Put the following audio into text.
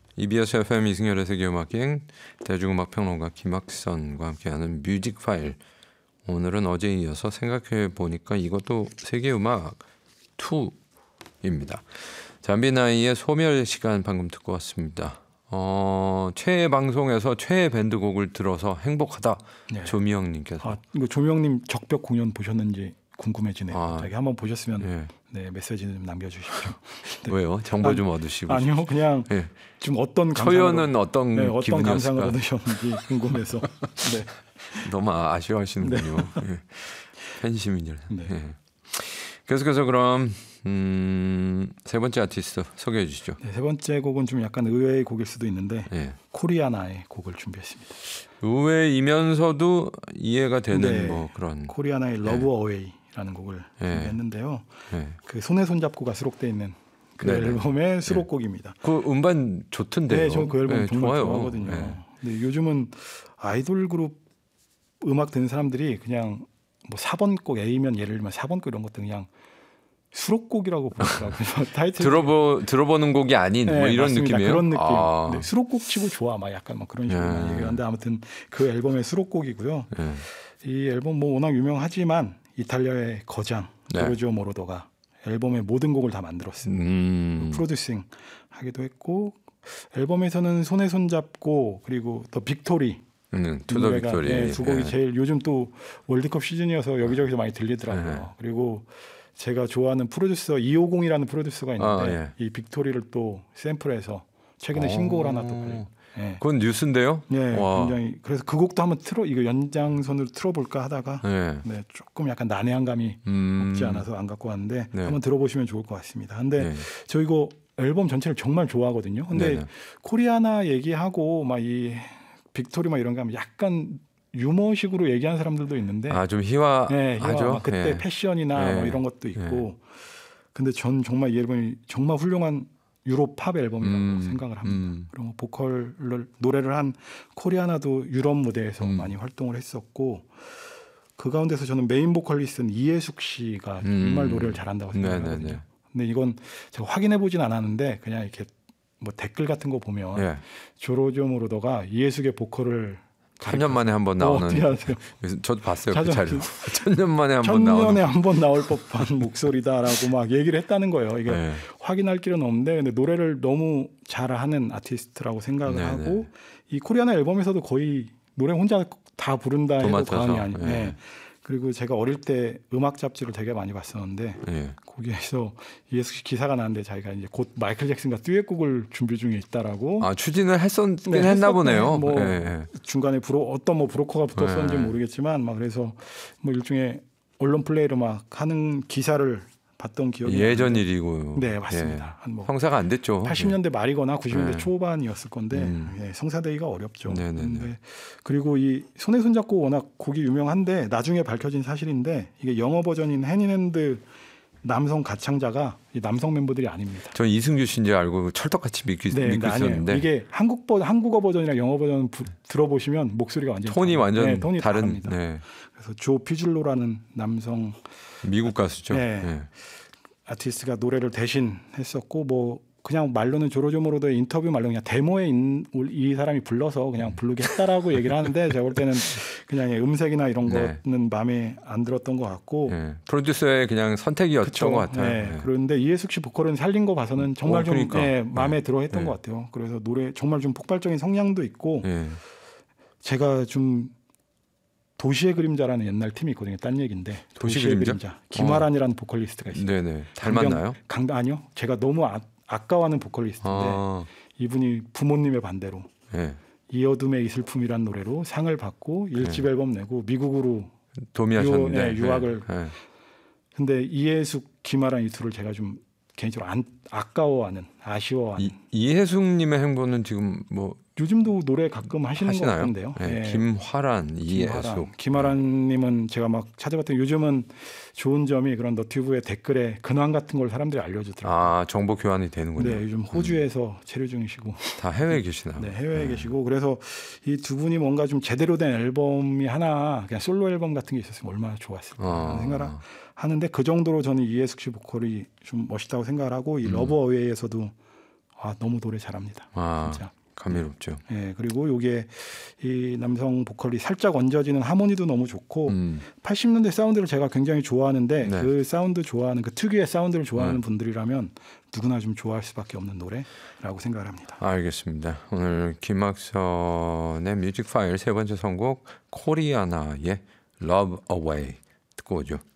EBS FM 이승열의 세계음악여행 대중음악평론가 김학선과 함께하는 뮤직파일. 오늘은 어제에 이어서 생각해보니까 이것도 세계음악 2입니다. 잠비나이의 소멸시간 방금 듣고 왔습니다. 최애 방송에서 최애 밴드곡을 들어서 행복하다. 네. 조미영님께서. 이거 조미영님 적벽 공연 보셨는지 궁금해지네요. 갑자기 한번 보셨으면 네, 메시지 좀 남겨주십시오. 네. 왜요? 정보 좀 얻으시고. 아니요, 그냥 좀 어떤 초연은 어떤 어떤 감상을 얻으셨는지 궁금해서. 네. 너무 아쉬워하시는군요. 네. 팬심이냐. 네. 계속해서 그럼 세 번째 아티스트 소개해 주시죠. 네, 세 번째 곡은 좀 약간 의외의 곡일 수도 있는데 코리아나의 곡을 준비했습니다. 의외이면서도 이해가 되는 뭐 그런. 코리아나의 러브 어웨이라는 곡을 준비했는데요. 그 손에 손잡고가 수록되어 있는 그 앨범의 수록곡입니다. 그 음반 좋던데요. 네, 저 그 앨범 정말 좋아요. 좋아하거든요. 근데 요즘은 아이돌 그룹 음악 듣는 사람들이 그냥 뭐 4번 곡 A면 예를 들면 4번 곡 이런 것들 그냥 수록곡이라고 부르더라고요. 타이틀 들어보는 곡이 아닌 뭐 이런 맞습니다. 느낌이에요. 그런 느낌. 네, 수록곡 치고 좋아, 막 약간 막 그런 식으로 얘기하는데 아무튼 그 앨범의 수록곡이고요. 이 앨범 뭐 워낙 유명하지만 이탈리아의 거장 조르지오 모로더가 앨범의 모든 곡을 다 만들었습니다. 프로듀싱 하기도 했고 앨범에서는 손에 손잡고 그리고 더 빅토리. 투더 빅토리 두 곡이 제일 요즘 또 월드컵 시즌이어서 여기저기서 많이 들리더라고요. 그리고 제가 좋아하는 프로듀서 250이라는 프로듀서가 있는데 이 빅토리를 또 샘플해서 최근에 신곡을 하나 또 발표. 그건 뉴스인데요. 네, 굉장히 그래서 그 곡도 한번 이거 연장선으로 틀어볼까 하다가 조금 약간 난해한 감이 없지 않아서 안 갖고 왔는데 한번 들어보시면 좋을 것 같습니다. 근데 저 이거 앨범 전체를 정말 좋아하거든요. 근데 코리아나 얘기하고 막 이 빅토리 막 이런 거 하면 약간 유머식으로 얘기하는 사람들도 있는데 좀 희화하죠. 막 그때 패션이나 뭐 이런 것도 있고 근데 전 정말 이 앨범이 정말 훌륭한 유럽 팝 앨범이라고 생각을 합니다. 그리고 보컬을 노래를 한 코리아나도 유럽 무대에서 많이 활동을 했었고 그 가운데서 저는 메인 보컬리스트는 이해숙 씨가 정말 노래를 잘한다고 생각하거든요. 근데 이건 제가 확인해 보진 않았는데 그냥 이렇게 뭐 댓글 같은 거 보면 조르지오 모로더가 이해숙의 보컬을 천년 만에 한 번 나오는. 저도 봤어요. 그 자료. 천년 만에 한 번 나오는. 천년에 한 번 나올 법한 목소리다라고 막 얘기를 했다는 거예요. 이게 확인할 길은 없는데 근데 노래를 너무 잘하는 아티스트라고 생각을 하고 이 코리아나 앨범에서도 거의 노래 혼자 다 부른다 해도 과언이 아니에요. 그리고 제가 어릴 때 음악 잡지를 되게 많이 봤었는데 거기에서 이해숙 씨 기사가 나왔는데 자기가 이제 곧 마이클 잭슨과 듀엣곡을 준비 중에 있다라고. 추진을 했나 보네요. 뭐 중간에 어떤 뭐 브로커가 붙었었는지 모르겠지만 막 그래서 뭐 일종의 언론 플레이를 막 하는 기사를 봤던 기억이 예전 일이고요. 네, 맞습니다. 뭐 성사가 안 됐죠. 80년대 말이거나 90년대 초반이었을 건데 성사되기가 어렵죠. 그리고 이 손에 손잡고 워낙 곡이 유명한데 나중에 밝혀진 사실인데 이게 영어 버전인 해니핸드 남성 가창자가 이 남성 멤버들이 아닙니다. 전 이승규 씨인 줄 알고 철떡같이 믿고 있었는데 이게 한국어 버전이랑 영어 버전 들어보시면 목소리가 완전 톤이 완전 톤이 다른. 그래서 조 피줄로라는 남성 미국 가수죠. 아티스트가 노래를 대신 했었고 뭐 그냥 말로는 조르지오 모로더의 인터뷰 말로 그냥 데모에 이 사람이 불러서 그냥 부르게 했다라고 얘기를 하는데 제가 볼 때는 그냥 음색이나 이런 거는 마음에 안 들었던 것 같고 프로듀서의 그냥 선택이었던 것 같아요. 그런데 이해숙 씨 보컬은 살린 거 봐서는 정말 좀 마음에 들어했던 것 같아요. 그래서 노래 정말 좀 폭발적인 성량도 있고 제가 좀 도시의 그림자라는 옛날 팀이 있거든요. 딴 얘기인데 도시의 그림자. 김화란이라는 보컬리스트가 있어요. 닮았나요? 아니요. 제가 너무 아까워하는 보컬리스트인데 이분이 부모님의 반대로 이 어둠의 이슬픔이란 노래로 상을 받고 1집 앨범 내고 미국으로 도미하셨는데 유학을 근데 이해숙, 김아란 이 둘을 제가 좀 개인적으로 아까워하는 아쉬워하는 이해숙님의 행보는 지금 뭐 요즘도 노래 가끔 하시는 것 같은데요. 김화란, 이해숙. 김화란님은 제가 막 찾아봤더니 요즘은 좋은 점이 그런 너튜브의 댓글에 근황 같은 걸 사람들이 알려주더라고요. 정보 교환이 되는군요. 네, 요즘 호주에서 체류 중이시고. 다 해외에 계시나? 네, 해외에 계시고 그래서 이 두 분이 뭔가 좀 제대로 된 앨범이 하나 그냥 솔로 앨범 같은 게 있었으면 얼마나 좋았을까 생각을 하는데 그 정도로 저는 이해숙 씨 보컬이 좀 멋있다고 생각을 하고 이 러브 어웨이에서도 너무 노래 잘합니다. 진짜. 감미롭죠. 예, 그리고 요게 이 남성 보컬이 살짝 얹어지는 하모니도 너무 좋고 80년대 사운드를 제가 굉장히 좋아하는데 네. 그 사운드 좋아하는 그 특유의 사운드를 좋아하는 분들이라면 누구나 좀 좋아할 수밖에 없는 노래라고 생각을 합니다. 알겠습니다. 오늘 김학선의 뮤직 파일 세 번째 선곡 코리아나의 Love Away 듣고 오죠.